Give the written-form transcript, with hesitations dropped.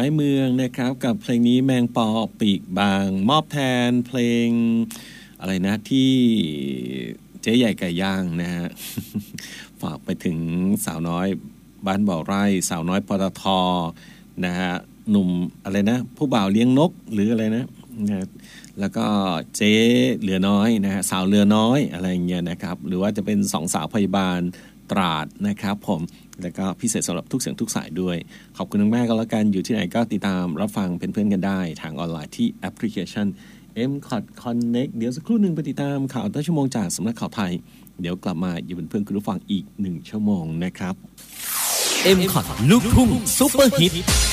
ท้ายเมืองนะครับกับเพลงนี้แมงปอปีกบางมอบแทนเพลงอะไรนะที่เจ๊ใหญ่ไก่ย่างนะฮะ ฝากไปถึงสาวน้อยบ้านบ่อไร่สาวน้อยปตท.นะฮะหนุ่มอะไรนะผู้บ่าวเลี้ยงนกหรืออะไรนะแล้วก็เจ๊เหลือน้อยนะฮะสาวเรือน้อยอะไรอย่างเงี้ยนะครับหรือว่าจะเป็นสองสาวพยาบาลตราดนะครับผมแล้วก็พิเศษสำหรับทุกเสียงทุกสายด้วยขอบคุณมากๆก็แล้วกันอยู่ที่ไหนก็ติดตามรับฟังเป็นเพื่อนกันได้ทางออนไลน์ที่แอปพลิเคชัน MCOT Connect เดี๋ยวสักครู่นึงไปติดตามข่าวต้นชั่วโมงจากสำนักข่าวไทยเดี๋ยวกลับมาอยู่เป็นเพื่อนคุณผู้ฟังอีก1ชั่วโมงนะครับ MCOT ลูกทุ่งซุปเปอร์ฮิต